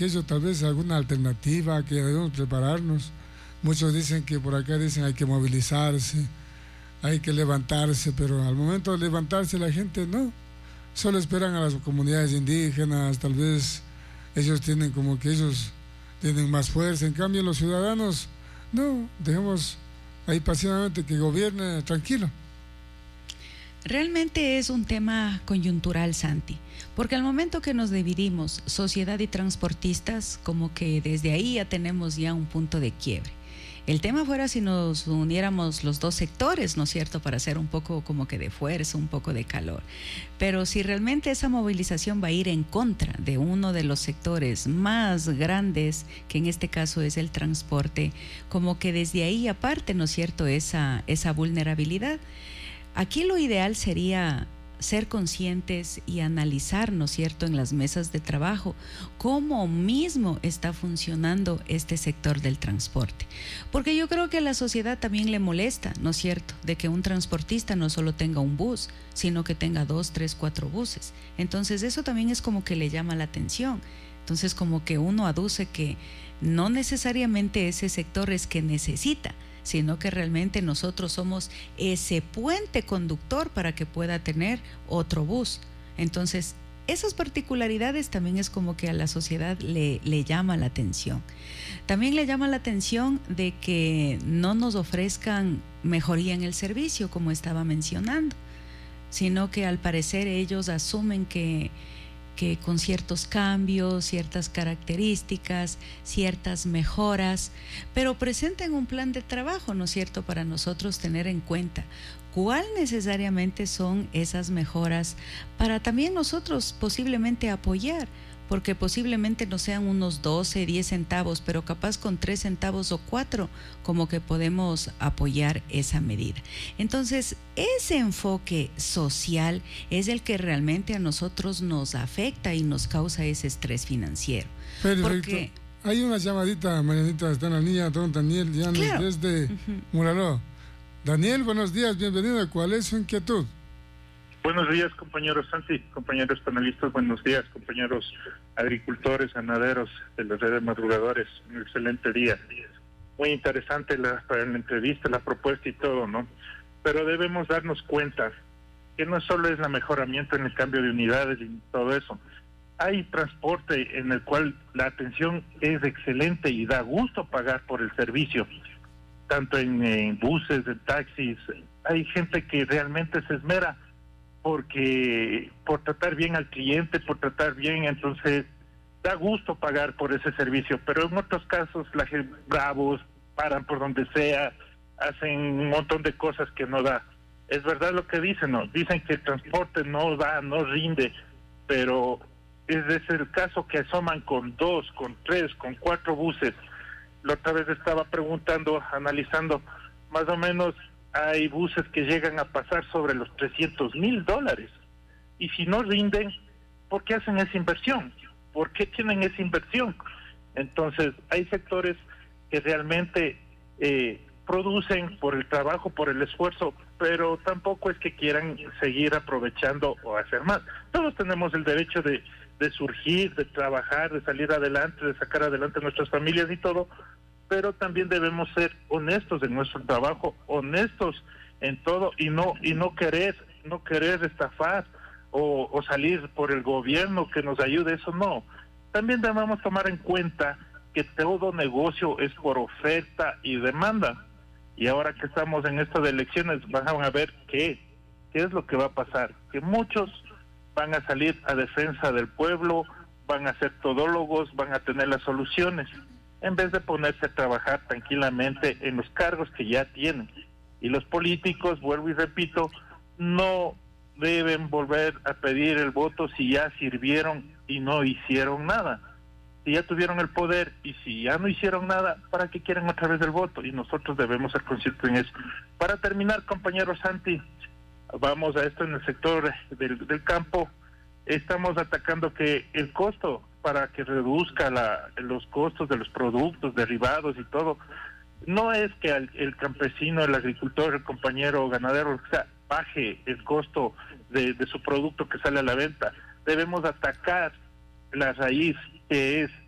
aquello, tal vez alguna alternativa que debemos prepararnos. Muchos dicen que por acá dicen hay que movilizarse, hay que levantarse, pero al momento de levantarse la gente no, solo esperan a las comunidades indígenas, tal vez ellos tienen como que ellos tienen más fuerza, en cambio los ciudadanos no, dejemos ahí pasivamente que gobierne tranquilo. Realmente es un tema coyuntural, Santi, porque al momento que nos dividimos, sociedad y transportistas, como que desde ahí ya tenemos ya un punto de quiebre. El tema fuera si nos uniéramos los dos sectores, ¿no es cierto?, para hacer un poco como que de fuerza, un poco de calor. Pero si realmente esa movilización va a ir en contra de uno de los sectores más grandes, que en este caso es el transporte, como que desde ahí aparte, ¿no es cierto?, esa vulnerabilidad. Aquí lo ideal sería ser conscientes y analizar, ¿no es cierto?, en las mesas de trabajo, cómo mismo está funcionando este sector del transporte. Porque yo creo que a la sociedad también le molesta, ¿no es cierto?, de que un transportista no solo tenga un bus, sino que tenga 2, 3, 4 buses. Entonces eso también es como que le llama la atención. Entonces como que uno aduce que no necesariamente ese sector es que necesita, sino que realmente nosotros somos ese puente conductor para que pueda tener otro bus. Entonces, esas particularidades también es como que a la sociedad le llama la atención. También le llama la atención de que no nos ofrezcan mejoría en el servicio, como estaba mencionando, sino que al parecer ellos asumen que con ciertos cambios, ciertas características, ciertas mejoras, pero presenten un plan de trabajo, ¿no es cierto?, para nosotros tener en cuenta cuál necesariamente son esas mejoras para también nosotros posiblemente apoyar, porque posiblemente no sean unos 12, 10 centavos, pero capaz con 3 centavos o 4, como que podemos apoyar esa medida. Entonces, ese enfoque social es el que realmente a nosotros nos afecta y nos causa ese estrés financiero. Perfecto. Porque hay una llamadita, Marianita, está en la línea, don Daniel Llanos, claro, desde Muraló. Daniel, buenos días, bienvenido. ¿Cuál es su inquietud? Buenos días, compañeros Santi, compañeros panelistas, buenos días, compañeros agricultores, ganaderos de la red de madrugadores. Un excelente día. Muy interesante la entrevista, la propuesta y todo, ¿no? Pero debemos darnos cuenta que no solo es el mejoramiento en el cambio de unidades y todo eso. Hay transporte en el cual la atención es excelente y da gusto pagar por el servicio, tanto en buses, en taxis. Hay gente que realmente se esmera por tratar bien al cliente, por tratar bien, entonces da gusto pagar por ese servicio, pero en otros casos la gente bravos, paran por donde sea, hacen un montón de cosas que no da. Es verdad lo que dicen, ¿no? Dicen que el transporte no da, no rinde, pero ese es el caso que asoman con 2, con 3, con 4 buses. La otra vez estaba preguntando, analizando, más o menos hay buses que llegan a pasar sobre los $300,000. Y si no rinden, ¿por qué hacen esa inversión? ¿Por qué tienen esa inversión? Entonces, hay sectores que realmente producen por el trabajo, por el esfuerzo, pero tampoco es que quieran seguir aprovechando o hacer más. Todos tenemos el derecho de surgir, de trabajar, de salir adelante, de sacar adelante nuestras familias y todo, pero también debemos ser honestos en nuestro trabajo, honestos en todo y no querer estafar o salir por el gobierno que nos ayude, eso no. También debemos tomar en cuenta que todo negocio es por oferta y demanda. Y ahora que estamos en esto de elecciones, van a ver qué es lo que va a pasar. Que muchos van a salir a defensa del pueblo, van a ser todólogos, van a tener las soluciones, en vez de ponerse a trabajar tranquilamente en los cargos que ya tienen. Y los políticos, vuelvo y repito, no deben volver a pedir el voto si ya sirvieron y no hicieron nada. Si ya tuvieron el poder y si ya no hicieron nada, ¿para qué quieren otra vez el voto? Y nosotros debemos ser conscientes en eso. Para terminar, compañero Santi, vamos a esto en el sector del campo. Estamos atacando que el costo para que reduzca los costos de los productos derivados y todo, no es que el campesino, el agricultor, el compañero ganadero, o sea, baje el costo de su producto que sale a la venta. Debemos atacar la raíz, que es